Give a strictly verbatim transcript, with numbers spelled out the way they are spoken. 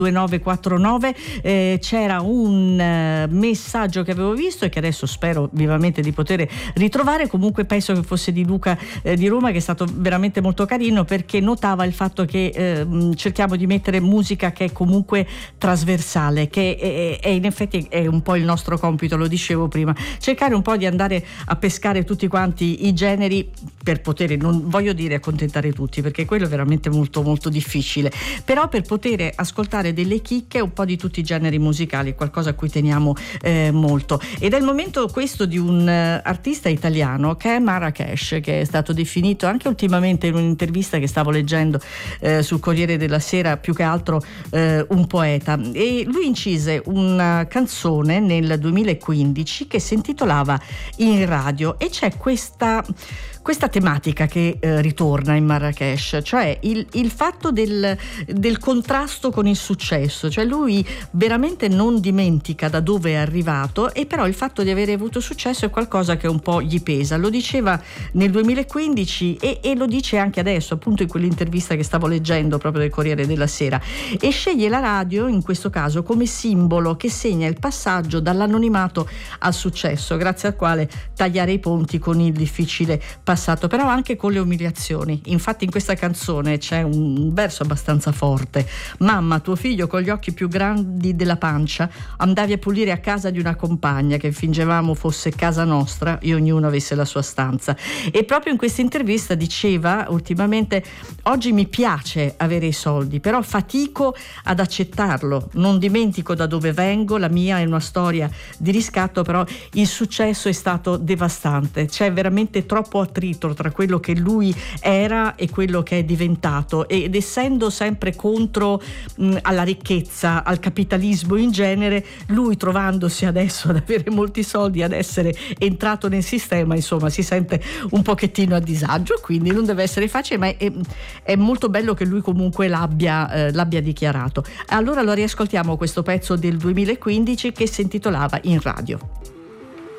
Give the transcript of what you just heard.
nove quattro nove. Eh, c'era un eh, messaggio che avevo visto e che adesso spero vivamente di poter ritrovare. Comunque penso che fosse di Luca eh, di Roma, che è stato veramente molto carino, perché notava il fatto che eh, cerchiamo di mettere musica che è comunque trasversale, che è, è in effetti è un po' il nostro compito, lo dicevo prima, cercare un po' di andare a pescare tutti quanti i generi per poter, non voglio dire accontentare tutti, perché quello è veramente molto molto difficile, però per poter ascoltare delle chicche un po' di tutti i generi musicali, qualcosa a cui teniamo eh, molto. Ed è il momento questo di un uh, artista italiano che è Marracash, che è stato definito anche ultimamente in un'intervista che stavo leggendo eh, sul Corriere della Sera, più che altro eh, un poeta, e lui incise una canzone nel duemilaquindici che si intitolava In Radio, e c'è questa questa tematica che eh, ritorna in Marracash, cioè il, il fatto del, del contrasto con il successo, cioè lui veramente non dimentica da dove è arrivato, e però il fatto di avere avuto successo è qualcosa che un po' gli pesa. Lo diceva nel duemilaquindici e, e lo dice anche adesso, appunto in quell'intervista che stavo leggendo proprio del Corriere della Sera, e sceglie la radio in questo caso come simbolo che segna il passaggio dall'anonimato al successo, grazie al quale tagliare i ponti con il difficile passato, però anche con le umiliazioni. Infatti in questa canzone c'è un verso abbastanza forte: mamma, tuo figlio con gli occhi più grandi della pancia andavi a pulire a casa di una compagna che fingevamo fosse casa nostra e ognuno avesse la sua stanza. E proprio in questa intervista diceva ultimamente: oggi mi piace avere i soldi, però fatico ad accettarlo, non dimentico da dove vengo, la mia è una storia di riscatto, però il successo è stato devastante, c'è veramente troppo attrito tra quello che lui era e quello che è diventato, ed essendo sempre contro mh, alla ricchezza, al capitalismo in genere, lui trovandosi adesso ad avere molti soldi, ad essere entrato nel sistema, insomma si sente un pochettino a disagio, quindi non deve essere facile, ma è, è molto bello che lui comunque l'abbia, eh, l'abbia dichiarato. Allora lo riascoltiamo questo pezzo del duemilaquindici che si intitolava In Radio.